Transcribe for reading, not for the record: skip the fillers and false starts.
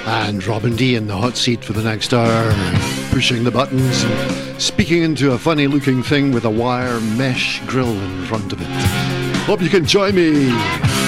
And Robin D in the hot seat for the next hour, pushing the buttons and speaking into a funny looking thing with a wire mesh grill in front of it. Hope you can join me.